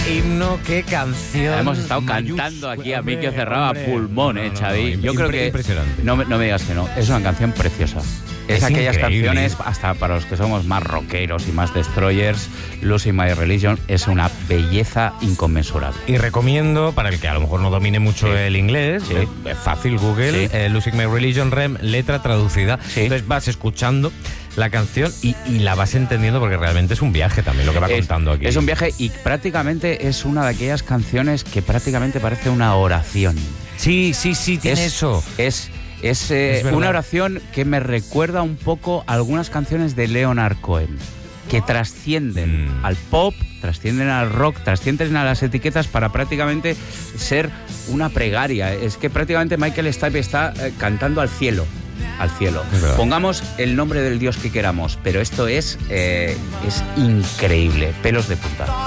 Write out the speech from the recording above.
himno, qué canción. Hemos estado cantando aquí a Miki Cerrado a pulmón, Xavi. Yo creo que impresionante. no me digas que no. Es una canción preciosa. Es aquellas increíble. canciones, hasta para los que somos más rockeros y más destroyers, Losing My Religion es una belleza inconmensurable. Y recomiendo, para el que a lo mejor no domine mucho el inglés, es fácil, Google, Losing My Religion, Rem, letra traducida. Entonces vas escuchando la canción y la vas entendiendo, porque realmente es un viaje también lo que va contando aquí. Es un viaje y prácticamente es una de aquellas canciones que prácticamente parece una oración. Sí, tiene eso. Es una oración que me recuerda un poco a algunas canciones de Leonard Cohen, que trascienden al pop, trascienden al rock, trascienden a las etiquetas para prácticamente ser una plegaria. Es que prácticamente Michael Stipe está cantando al cielo. Pongamos el nombre del Dios que queramos, pero esto es increíble, pelos de punta.